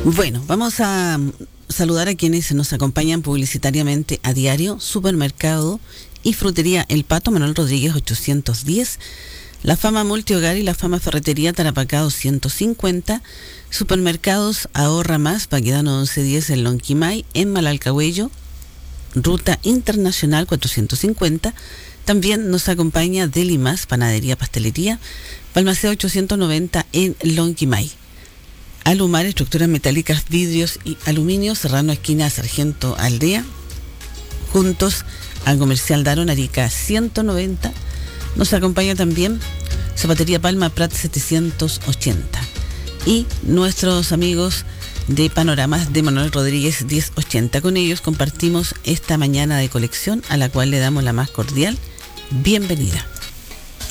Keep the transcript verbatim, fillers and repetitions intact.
Bueno, vamos a saludar a quienes nos acompañan publicitariamente a diario. Supermercado y Frutería El Pato, Manuel Rodríguez ochocientos diez. La Fama Multihogar y la Fama Ferretería Tarapacá doscientos cincuenta. Supermercados Ahorra Más, Baquedano once diez en Lonquimay, en Malalcahuello, Ruta Internacional cuatrocientos cincuenta. También nos acompaña Deli Más, Panadería Pastelería, Balmaceda ochocientos noventa en Lonquimay. Alumar, estructuras metálicas, vidrios y aluminio, Serrano esquina Sargento Aldea, juntos al Comercial Daron, Arica ciento noventa. Nos acompaña también Zapatería Palma Prat setecientos ochenta. Y nuestros amigos de Panoramas de Manuel Rodríguez diez ochenta. Con ellos compartimos esta mañana de colección, a la cual le damos la más cordial bienvenida.